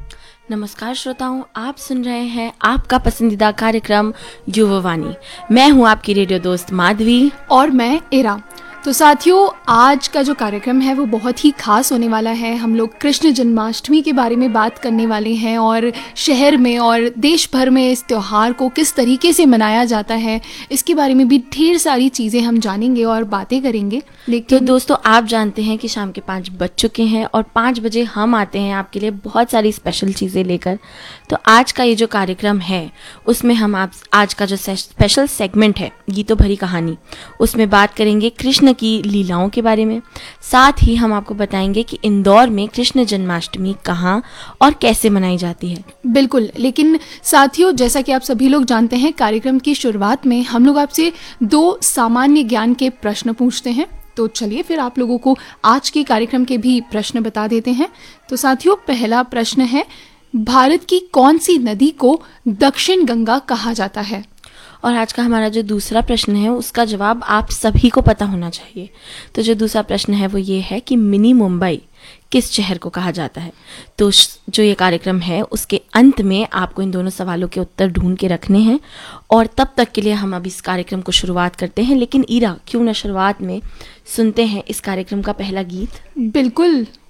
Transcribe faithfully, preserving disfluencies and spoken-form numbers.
नमस्कार श्रोताओं, आप सुन रहे हैं आपका पसंदीदा कार्यक्रम युवावाणी। मैं हूं आपकी रेडियो दोस्त माधवी और मैं इरा। तो साथियों, आज का जो कार्यक्रम है वो बहुत ही खास होने वाला है। हम लोग कृष्ण जन्माष्टमी के बारे में बात करने वाले हैं और शहर में और देश भर में इस त्यौहार को किस तरीके से मनाया जाता है, इसके बारे में भी ढेर सारी चीज़ें हम जानेंगे और बातें करेंगे। लेकिन तो दोस्तों, आप जानते हैं कि शाम के पाँच बज चुके हैं और पाँच बजे हम आते हैं आपके लिए बहुत सारी स्पेशल चीज़ें लेकर। तो आज का ये जो कार्यक्रम है उसमें हम आप आज का जो स्पेशल सेगमेंट है गीतों भरी कहानी, उसमें बात करेंगे कृष्ण की लीलाओं के बारे में। साथ ही हम आपको बताएंगे कि इंदौर में कृष्ण जन्माष्टमी कहाँ और कैसे मनाई जाती है। बिल्कुल, लेकिन साथियों, जैसा कि आप सभी लोग जानते हैं, कार्यक्रम की शुरुआत में हम लोग आपसे दो सामान्य ज्ञान के प्रश्न पूछते हैं। तो चलिए फिर आप लोगों को आज के कार्यक्रम के भी प्रश्न बता देते हैं। तो साथियों, पहला प्रश्न है, भारत की कौन सी नदी को दक्षिण गंगा कहा जाता है? और आज का हमारा जो दूसरा प्रश्न है उसका जवाब आप सभी को पता होना चाहिए। तो जो दूसरा प्रश्न है वो ये है कि मिनी मुंबई किस शहर को कहा जाता है। तो जो ये कार्यक्रम है उसके अंत में आपको इन दोनों सवालों के उत्तर ढूंढ के रखने हैं। और तब तक के लिए हम अब इस कार्यक्रम को शुरुआत करते हैं। लेकिन ईरा, क्यों ना शुरुआत में सुनते हैं इस कार्यक्रम का पहला गीत। बिल्कुल।